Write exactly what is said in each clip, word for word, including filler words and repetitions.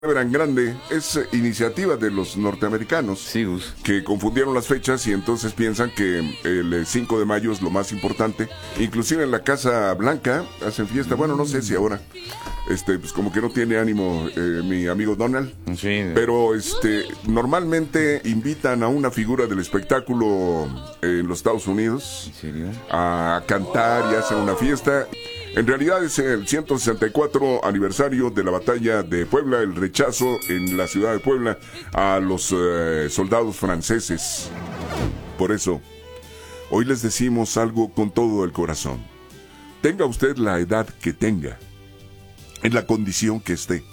Gran grande es eh, iniciativa de los norteamericanos, Sí, Gus. que confundieron las fechas y entonces piensan que el eh, cinco de mayo es lo más importante. Inclusive en la Casa Blanca hacen fiesta. Bueno, no sé si ahora, este, pues como que no tiene ánimo eh, mi amigo Donald. Sí. Pero este, normalmente invitan a una figura del espectáculo en los Estados Unidos ¿En serio? a cantar y hacen una fiesta. En realidad es el ciento sesenta y cuatro aniversario de la batalla de Puebla, el rechazo en la ciudad de Puebla a los eh, soldados franceses. Por eso, hoy les decimos algo con todo el corazón. Tenga usted la edad que tenga, en la condición que esté.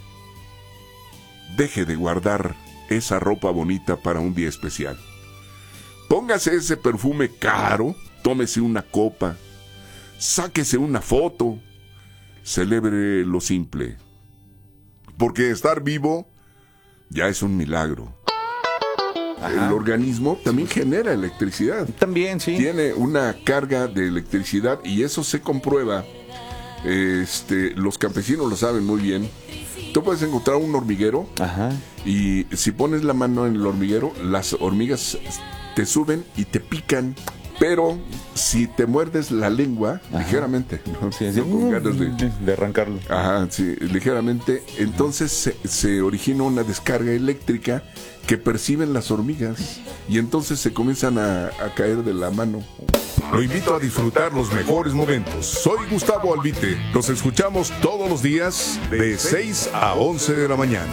Deje de guardar esa ropa bonita para un día especial. Póngase ese perfume caro, tómese una copa, sáquese una foto, celebre lo simple, porque estar vivo ya es un milagro. Ajá. El organismo también genera electricidad, También, sí. tiene una carga de electricidad y eso se comprueba. Este, los campesinos lo saben muy bien. Tú puedes encontrar un hormiguero Ajá. y si pones la mano en el hormiguero, las hormigas te suben y te pican. Pero si te muerdes la lengua, Ajá. ligeramente, ¿no? Sí, así, No con ganas de... de arrancarlo. Ajá, sí, ligeramente, entonces se, se origina una descarga eléctrica que perciben las hormigas y entonces se comienzan a, a caer de la mano. Lo invito a disfrutar los mejores momentos. Soy Gustavo Albite. Nos escuchamos todos los días de seis a once de la mañana.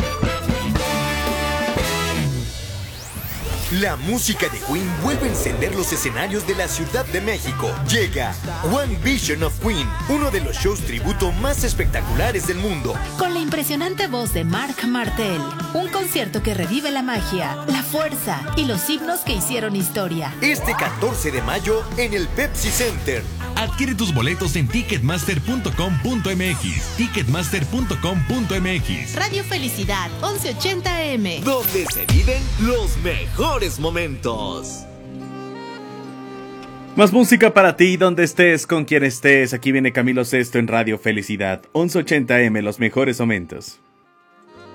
La música de Queen vuelve a encender los escenarios de la Ciudad de México. Llega One Vision of Queen, uno de los shows tributo más espectaculares del mundo. Con la impresionante voz de Marc Martel, un concierto que revive la magia, la fuerza y los himnos que hicieron historia. Este catorce de mayo en el Pepsi Center. Adquiere tus boletos en ticketmaster punto com punto m x. ticketmaster punto com punto m x. Radio Felicidad, once ochenta A M. Donde se viven los mejores momentos. Más música para ti, donde estés, con quien estés. Aquí viene Camilo Sesto en Radio Felicidad, once ochenta A M, los mejores momentos.